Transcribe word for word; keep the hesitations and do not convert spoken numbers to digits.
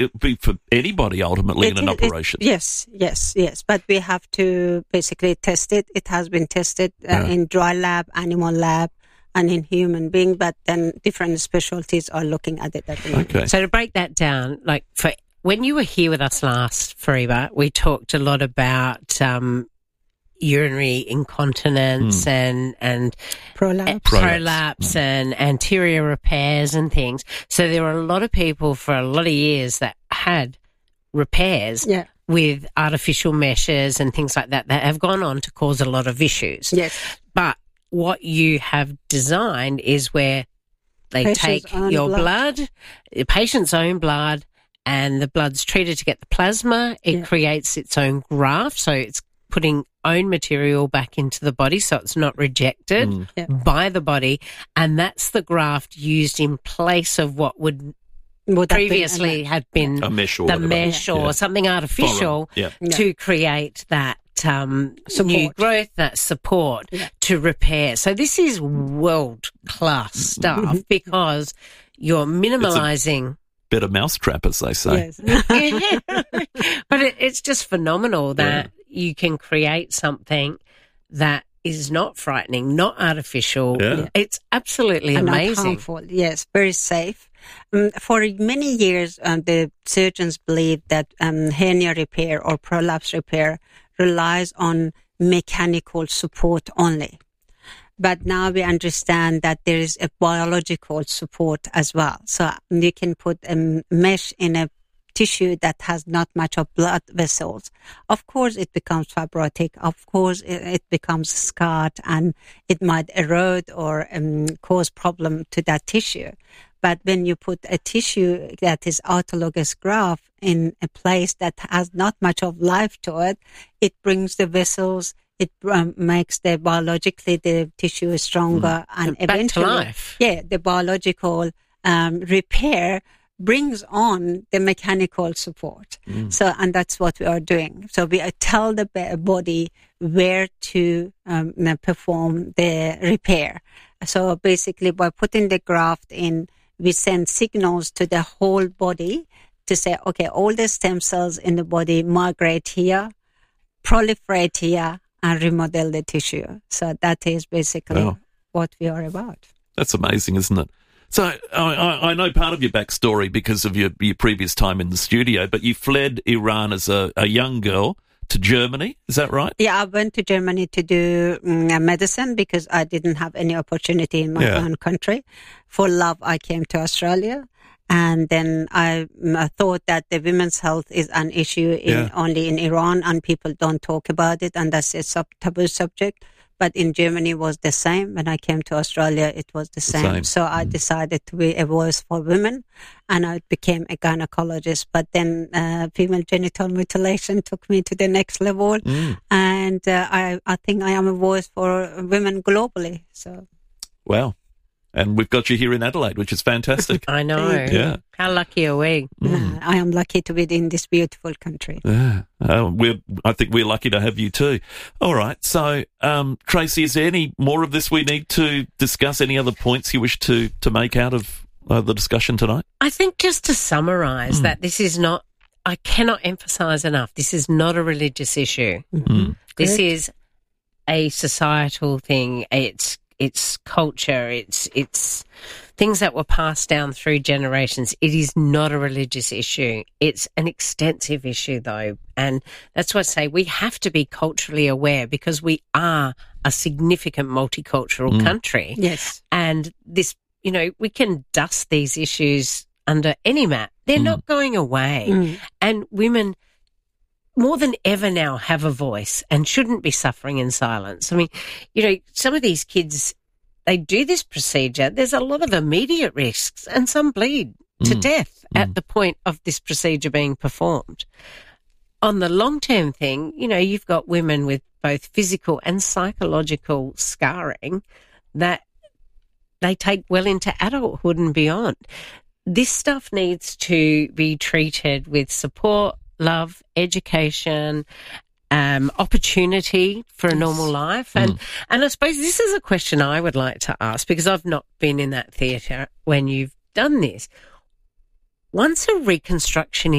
it be for anybody ultimately It in an is- it- operation. yes, yes, yes. But we have to basically test it. It has been tested uh, Yeah. in dry lab, animal lab, and in human being. But then different specialties are looking at it at the moment. Okay. So to break that down, like for when you were here with us last, Fariba, we talked a lot about um, urinary incontinence Mm. and and Prolapse. Prolapse. prolapse and anterior repairs and things. So there were a lot of people for a lot of years that had repairs Yeah. with artificial meshes and things like that that have gone on to cause a lot of issues. Yes. But what you have designed is where they Patient's take own your blood. blood, the patient's own blood, and the blood's treated to get the plasma. It Yeah. creates its own graft, so it's putting own material back into the body, so it's not rejected Mm. Yeah. by the body, and that's the graft used in place of what would Would that be- previously have been A mesh or the whatever. mesh or Yeah. something artificial Foreign. Yeah. Yeah. to create that um, Support. new growth, that support Yeah. to repair. So this is world class stuff because you're minimalising. Bit of mousetrap, as they say. Yes. Yeah. But it, it's just phenomenal that you can create something that is not frightening, not artificial. Yeah. It's absolutely And not amazing. harmful. Yes, very safe. Um, for many years, um, the surgeons believed that um, hernia repair or prolapse repair relies on mechanical support only. But now we understand that there is a biological support as well. So you can put a mesh in a tissue that has not much of blood vessels. Of course, it becomes fibrotic. Of course, it, it becomes scarred and it might erode or um, cause problem to that tissue. But when you put a tissue that is autologous graft in a place that has not much of life to it, it brings the vessels, it um, makes the biologically the tissue stronger, and Back to eventually, life. yeah, the biological um, repair brings on the mechanical support. So, and that's what we are doing. So we uh, tell the ba- body where to um, uh, perform the repair. So basically, by putting the graft in, we send signals to the whole body to say, okay, all the stem cells in the body migrate here, proliferate here, and remodel the tissue. So that is basically Wow. what we are about. That's amazing, isn't it? So I, I I know part of your backstory because of your, your previous time in the studio, but you fled Iran as a, a young girl to Germany. Is that right? Yeah, I went to Germany to do mm, medicine because I didn't have any opportunity in my Yeah. own country. For love, I came to Australia. And then I, mm, I thought that the women's health is an issue in, Yeah. only in Iran and people don't talk about it. And that's a sub taboo subject. But in Germany was the same. When I came to Australia, it was the same. same. So I decided to be a voice for women and I became a gynecologist. But then uh, female genital mutilation took me to the next level. Mm. And uh, I, I think I am a voice for women globally. So Wow. And we've got you here in Adelaide, which is fantastic. I know. Yeah. How lucky are we? Mm. uh, I am lucky to be in this beautiful country. Yeah, uh, we're. I think we're lucky to have you too. All right, so um, Tracy, is there any more of this we need to discuss? Any other points you wish to to make out of uh, the discussion tonight? I think just to summarise Mm. that this is not, I cannot emphasise enough, this is not a religious issue. Mm. This Correct. is a societal thing. It's it's culture. It's it's things that were passed down through generations. It is not a religious issue. It's an extensive issue, though, and that's why I say we have to be culturally aware because we are a significant multicultural Mm. country. Yes. And this, you know, we can dust these issues under any mat. They're Mm. not going away. Mm. And women, more than ever now, have a voice and shouldn't be suffering in silence. I mean, you know, some of these kids, they do this procedure. There's a lot of immediate risks and some bleed to Mm. death Mm. at the point of this procedure being performed. On the long-term thing, you know, you've got women with both physical and psychological scarring that they take well into adulthood and beyond. This stuff needs to be treated with support, love, education, um, opportunity for a normal life. And, and I suppose this is a question I would like to ask because I've not been in that theatre when you've done this. once a reconstruction